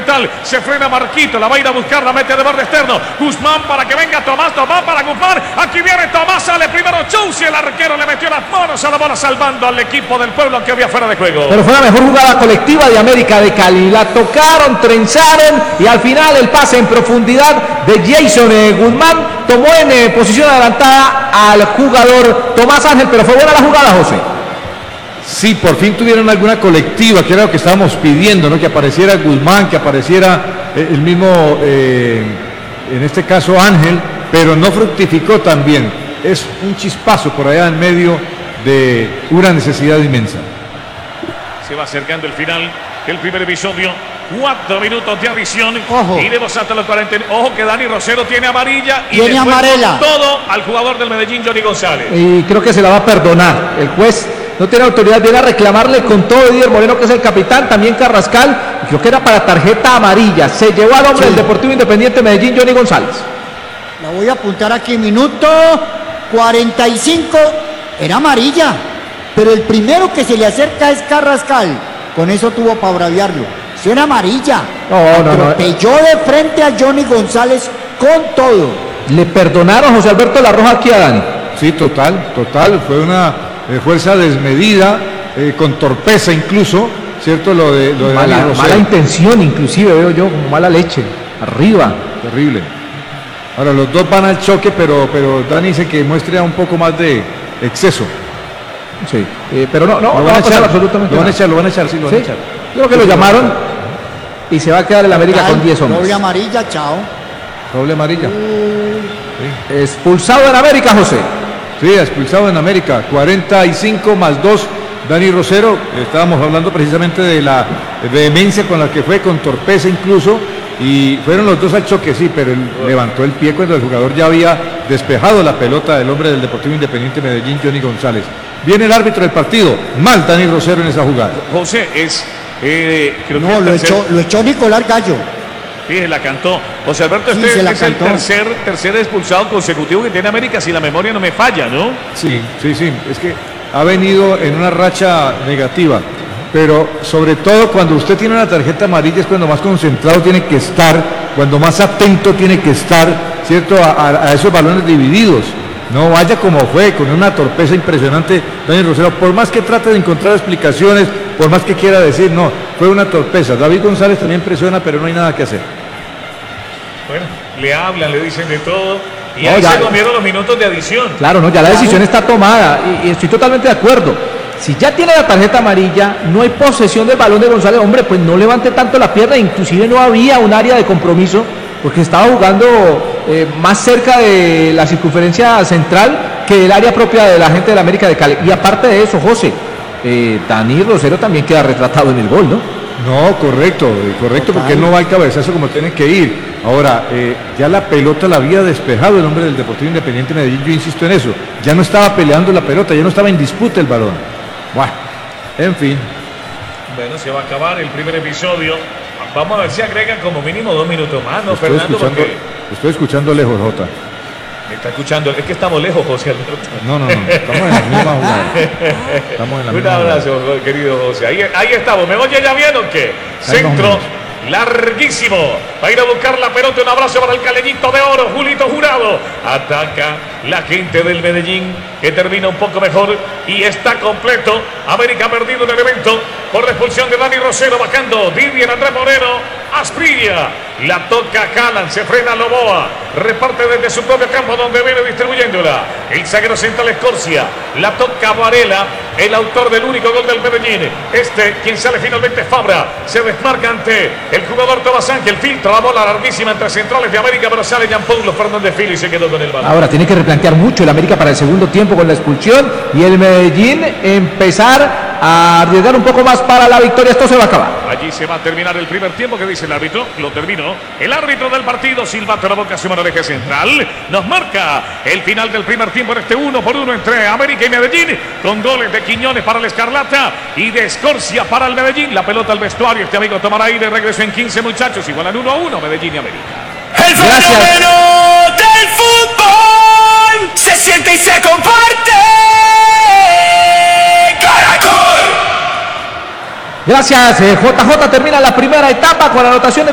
central. Se frena Marquito, la va a ir a buscar, la mete de borde externo. Guzmán para que venga Tomás para Guzmán. Aquí viene Tomás, sale primero Chausi, el arquero le metió las manos a la bola salvando al equipo del pueblo que había fuera de juego. Pero fue la mejor jugada colectiva de América de Cali. La tocaron, trenzaron y al final el pase en profundidad de Jason Guzmán tomó en posición adelantada al jugador Tomás Ángel, pero fue buena la jugada, José. Sí, por fin tuvieron alguna colectiva, que era lo que estábamos pidiendo, ¿no? Que apareciera Guzmán, que apareciera el mismo, en este caso Ángel, pero no fructificó tan bien. Es un chispazo por allá en medio de una necesidad inmensa. Se va acercando el final del primer episodio. 4 minutos de adición. Ojo. Iremos hasta los 40. Ojo que Dani Rosero tiene amarilla. Y tiene amarela. Todo al jugador del Medellín, Johnny González. Y creo que se la va a perdonar. El juez no tiene autoridad, viene a reclamarle con todo Didier Moreno, que es el capitán, también Carrascal. Creo que era para tarjeta amarilla. Se llevó al hombre del Deportivo Independiente Medellín, Johnny González. La voy a apuntar aquí, minuto 45. Era amarilla. Pero el primero que se le acerca es Carrascal. Con eso tuvo para braviarlo. Eso era amarilla. No. Atropelló de frente a Johnny González con todo. Le perdonaron, José Alberto, la roja aquí a Dani. Sí, total. Fue una fuerza desmedida, con torpeza incluso, ¿cierto? Lo de mala intención, inclusive, veo yo, como mala leche. Arriba. Terrible. Ahora, los dos van al choque, pero Dani dice que muestre un poco más de exceso. Sí, pero no va a pasar absolutamente nada. Lo van a echar. Creo que lo llamaron y se va a quedar el América con 10 hombres. Doble amarilla, chao. Doble amarilla. Sí. Expulsado en América, José. Sí, expulsado en América. 45 más 2. Dani Rosero, estábamos hablando precisamente de la vehemencia con la que fue, con torpeza incluso, y fueron los dos al choque, sí, pero él levantó el pie cuando el jugador ya había despejado la pelota del hombre del Deportivo Independiente Medellín, Johnny González. Viene el árbitro del partido, mal Dani Rosero en esa jugada. José, creo no, que lo echó Nicolás Gallo. Fíjese, la cantó. José Alberto, Sí, este es cantó. el tercer expulsado consecutivo que tiene América, si la memoria no me falla, ¿no? Sí, es que ha venido en una racha negativa, pero sobre todo cuando usted tiene una tarjeta amarilla es cuando más concentrado tiene que estar, cuando más atento tiene que estar, ¿cierto? A esos balones divididos. No vaya como fue, con una torpeza impresionante Dani Rosero, por más que trate de encontrar explicaciones, por más que quiera decir, no, fue una torpeza. David González también presiona, pero no hay nada que hacer. Bueno, le hablan, le dicen de todo, y No, ahí ya- se comieron los minutos de adición. Claro, no, ya la decisión está tomada y estoy totalmente de acuerdo. Si ya tiene la tarjeta amarilla, no hay posesión del balón de González, hombre, pues no levante tanto la pierna, inclusive no había un área de compromiso, porque estaba jugando más cerca de la circunferencia central que del área propia de la gente de la América de Cali. Y aparte de eso, José, Dani Rosero también queda retratado en el gol, ¿no? No, correcto, porque él no va al cabezazo como tiene que ir. Ahora, ya la pelota la había despejado el hombre del Deportivo Independiente Medellín, yo insisto en eso. Ya no estaba peleando la pelota, ya no estaba en disputa el balón. Bueno, en fin. Bueno, se va a acabar el primer episodio. Vamos a ver si agregan como mínimo 2 minutos más, ¿no, Estoy Fernando? estoy escuchando lejos, Jota. Me está escuchando, es que estamos lejos, José Alberto. No, estamos en la misma jugada. Estamos en la Un misma abrazo, querido José. Ahí estamos. ¿Me oye ya bien o qué? Ahí Centro larguísimo. Va a ir a buscar la pelota. Un abrazo para el caleñito de oro, Julito Jurado. Ataca la gente del Medellín, que termina un poco mejor y está completo. América ha perdido un elemento por la expulsión de Dani Rosero, bajando Didier Andrés Moreno. Asprilla, la toca Haaland, se frena Loboa, reparte desde su propio campo donde viene distribuyéndola. El zaguero central Escorcia, la toca Varela, el autor del único gol del Medellín. Quien sale finalmente Fabra, se desmarca ante el jugador Tomás Ángel, filtra la bola larguísima entre centrales de América, pero sale Gianpaulo Fernández Fili y se quedó con el balón. Ahora tiene que replantear mucho el América para el segundo tiempo con la expulsión y el Medellín empezar a arriesgar un poco más para la victoria. Esto se va a acabar. Allí se va a terminar el primer tiempo. ¿Qué dice el árbitro? Lo terminó. El árbitro del partido, silbato la boca, suma el eje central. Nos marca el final del primer tiempo en este 1-1 entre América y Medellín, con goles de Quiñones para el Escarlata y de Escorcia para el Medellín. La pelota al vestuario. Este amigo tomará aire. Regreso en 15, muchachos. Igualan 1-1 Medellín y América. El fenómeno del fútbol se siente y se comparte. ¡Caracol! Gracias, JJ. Termina la primera etapa con anotaciones